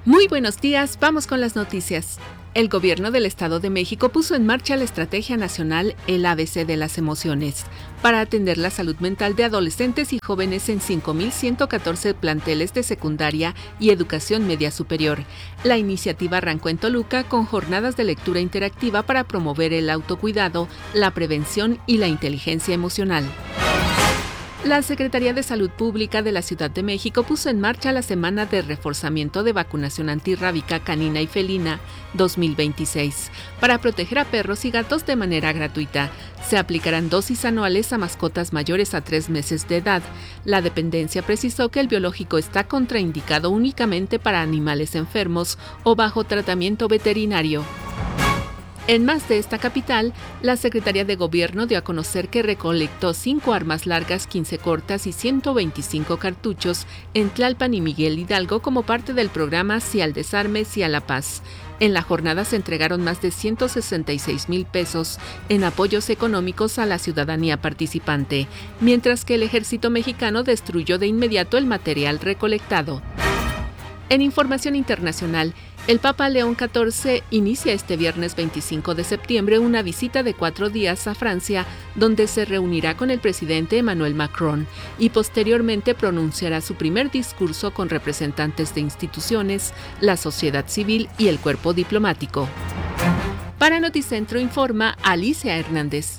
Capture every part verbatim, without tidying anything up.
Muy buenos días, vamos con las noticias. El gobierno del Estado de México puso en marcha la Estrategia Nacional El A B C de las Emociones para atender la salud mental de adolescentes y jóvenes en cinco mil ciento catorce planteles de secundaria y educación media superior. La iniciativa arrancó en Toluca con jornadas de lectura interactiva para promover el autocuidado, la prevención y la inteligencia emocional. La Secretaría de Salud Pública de la Ciudad de México puso en marcha la Semana de Reforzamiento de Vacunación Antirrábica Canina y Felina dos mil veintiséis para proteger a perros y gatos de manera gratuita. Se aplicarán dosis anuales a mascotas mayores a tres meses de edad. La dependencia precisó que el biológico está contraindicado únicamente para animales enfermos o bajo tratamiento veterinario. En más de esta capital, la Secretaría de Gobierno dio a conocer que recolectó cinco armas largas, quince cortas y ciento veinticinco cartuchos en Tlalpan y Miguel Hidalgo como parte del programa Sí al Desarme, Sí a la Paz. En la jornada se entregaron más de ciento sesenta y seis mil pesos en apoyos económicos a la ciudadanía participante, mientras que el ejército mexicano destruyó de inmediato el material recolectado. En información internacional, el Papa León catorce inicia este viernes veinticinco de septiembre una visita de cuatro días a Francia, donde se reunirá con el presidente Emmanuel Macron y posteriormente pronunciará su primer discurso con representantes de instituciones, la sociedad civil y el cuerpo diplomático. Para Noticentro informa Alicia Hernández.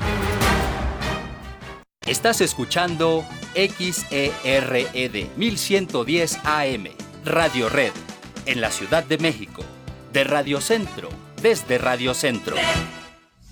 Estás escuchando X E R E D mil ciento diez A M. Radio Red, en la Ciudad de México, de Radio Centro, desde Radio Centro.